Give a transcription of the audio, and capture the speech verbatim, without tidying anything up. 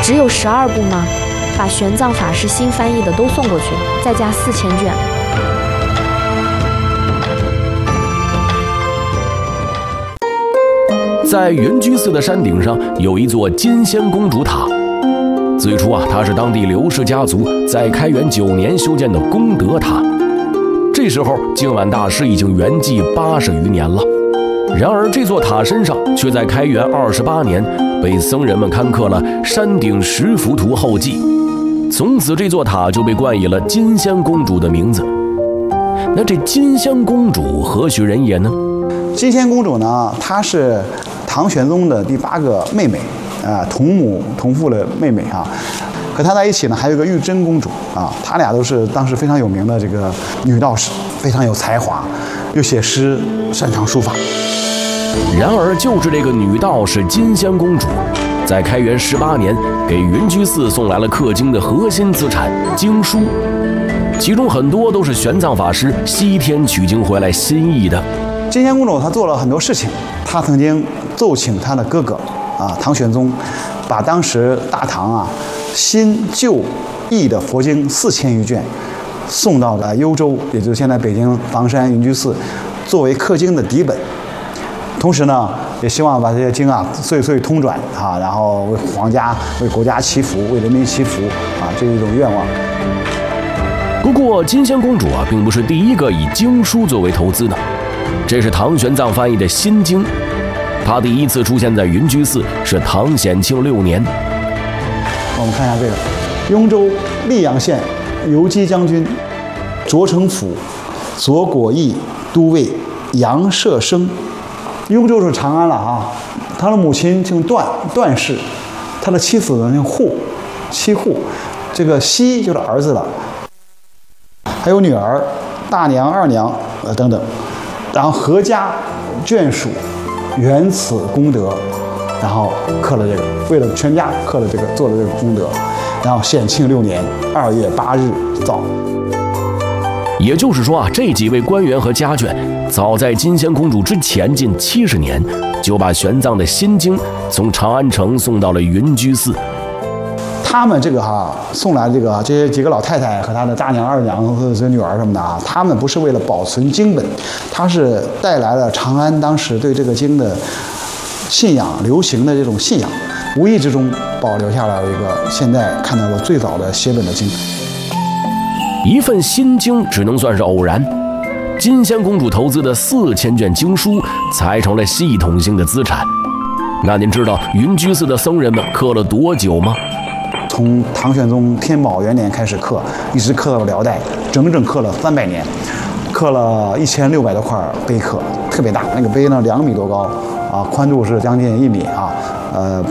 只有十二部吗？把玄奘法师新翻译的都送过去，再加四千卷。 在云居寺的山顶上有一座金仙公主塔。最初啊，它是当地刘氏家族在开元九年修建的功德塔。这时候，净晚大师已经圆寂八十余年了。然而，这座塔身上却在开元二十八年被僧人们刊刻了“山顶十幅图”后记。从此，这座塔就被冠以了金仙公主的名字。那这金仙公主何许人也呢？ 金仙公主呢，她是唐玄宗的第八个妹妹，啊，同母同父的妹妹啊。和她在一起呢，还有一个玉真公主啊，她俩都是当时非常有名的这个女道士，非常有才华，又写诗，擅长书法。 然而，就是这个女道士金仙公主，在开元十八年给云居寺送来了刻经的核心资产经书，其中很多都是玄奘法师西天取经回来新译的。 金仙公主她做了很多事情，她曾经奏请她的哥哥啊唐玄宗，把当时大唐啊新旧译的佛经四千余卷送到了幽州，也就是现在北京房山云居寺，作为刻经的底本。同时呢，也希望把这些经啊岁岁通转啊，然后为皇家、为国家祈福，为人民祈福啊，这是一种愿望。 不过，金仙公主啊，并不是第一个以经书作为投资的。这是唐玄奘翻译的心经，它第一次出现在云居寺是唐显庆六年。 我们看一下这个，雍州溧阳县游击将军卓成府左果毅都尉杨舍生。雍州是长安了啊，他的母亲姓段，段氏，他的妻子呢姓户，妻户，这个熙就是儿子了，还有女儿大娘、二娘呃等等，然后阖家眷属原此功德，然后刻了这个，为了全家刻了这个，做了这个功德，然后显庆六年二月八日造。 也就是说啊，这几位官员和家眷，早在金仙公主之前近七十年，就把玄奘的心经从长安城送到了云居寺。 他们这个哈送来这个这些几个老太太和她的大娘、二娘和这些女儿什么的啊，他们不是为了保存经本，他是带来了长安当时对这个经的信仰、流行的这种信仰，无意之中保留下来一个现在看到了最早的写本的经。 一份心经只能算是偶然，金仙公主投资的四千卷经书才成了系统性的资产。那您知道云居寺的僧人们刻了多久吗？ 从唐玄宗天宝元年开始刻，一直刻到辽代，整整刻了三百年，刻了一千六百多块碑刻，特别大。那个碑呢，两米多高啊，宽度是将近一米啊，呃，